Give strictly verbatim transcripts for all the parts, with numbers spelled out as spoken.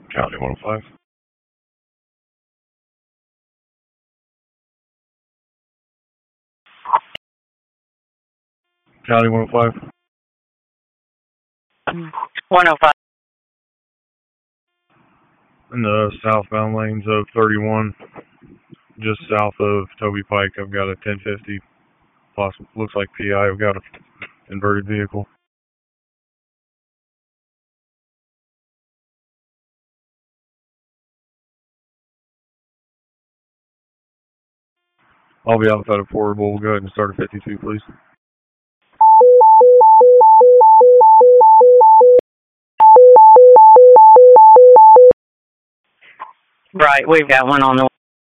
County one oh five. County one oh five. one oh five. In the southbound lanes of thirty-one, just south of Toby Pike, I've got a ten fifty, possible, looks like P I. I've got an inverted vehicle. I'll be outside of Portable. We'll go ahead and start at fifty-two, please. Right, we've got one on the...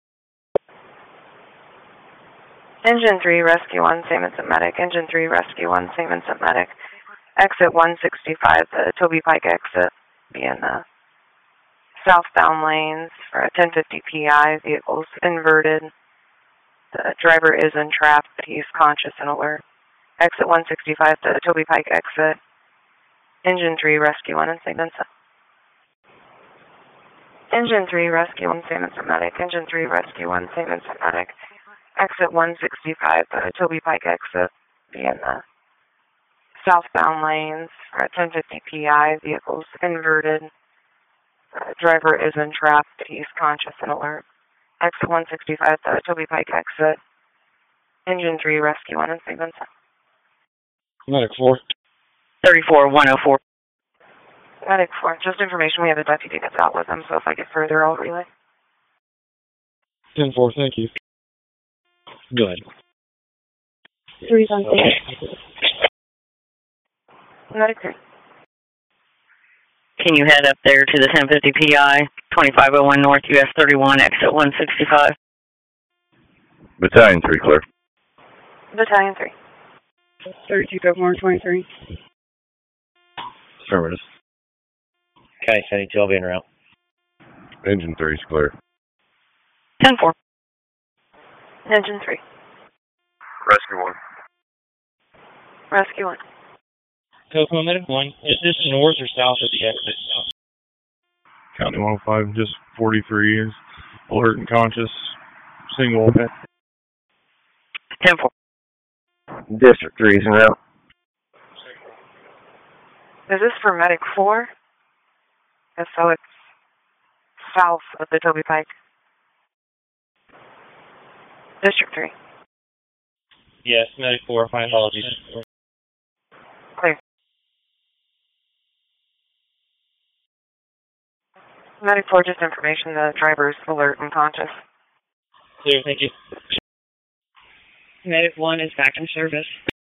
Engine three, Rescue one, Saint Vincent Medic. Engine three, Rescue one, Saint Vincent Medic. Exit one sixty-five, the Toby Pike exit. Be in the southbound lanes for a ten fifty P I. Vehicle's inverted. The driver is entrapped, but he's conscious and alert. Exit one sixty-five, the Toby Pike exit. Engine three, Rescue one, and Saint Vincent. Engine three, Rescue one, Saint Vincent Medic. Engine three, Rescue one, Saint Vincent Medic. Exit one sixty-five, the Toby Pike exit. Be in the southbound lanes for a ten fifty P I. Vehicle's inverted. The driver is entrapped, but he's conscious and alert. Exit one sixty-five, the Toby Pike exit. Engine three, Rescue one, and Saint Vincent. Medic four. thirty-four one oh four. Medic four, just information, we have a deputy that's out with him, so if I get further, I'll relay. ten four, thank you. Go ahead. Three's on stage. Medic three. Can you head up there to the ten fifty P I, twenty-five oh one North U S thirty-one, exit one sixty-five? Battalion three, clear. Battalion three. thirty-two February twenty-three. Affirmative. County seventy-two, I'll be en route. Engine three is clear. ten four. Engine three. Rescue one. Rescue one. Coco Medic one. Is this north or south of the exit? County one oh five, just forty-three is alert and conscious. Single. ten four. District three is en route. Is this for Medic four? If so, it's south of the Toby Pike. District three. Yes, Medic four, my apologies. Clear. Medic four, just information, the driver is alert and conscious. Clear, thank you. Medic one is back in service.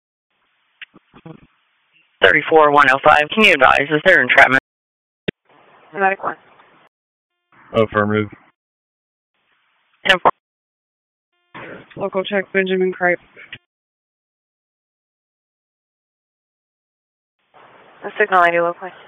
thirty-four one oh five, can you advise, is there entrapment? Medic one. Affirmative. ten four. Local check, Benjamin Cripe. The signal I D locally.